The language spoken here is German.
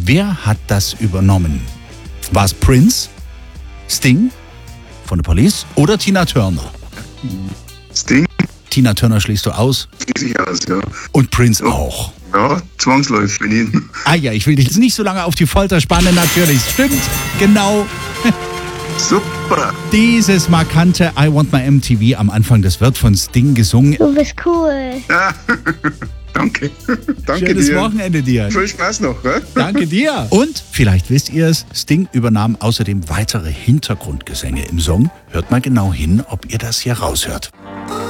Wer hat das übernommen? War es Prince, Sting von der Police oder Tina Turner? Sting? Tina Turner schließt du aus. Schließe ich aus, ja. Und Prince auch. Ja, zwangsläufig bin ich. Ah ja, ich will dich jetzt nicht so lange auf die Folter spannen, natürlich. Stimmt, genau. Super. Dieses markante I Want My MTV am Anfang, das wird von Sting gesungen. Du bist cool. Ja. Danke. Danke Schönes dir. Wochenende dir. Viel Spaß noch, gell? Danke dir. Und vielleicht wisst ihr es, Sting übernahm außerdem weitere Hintergrundgesänge im Song. Hört mal genau hin, ob ihr das hier raushört.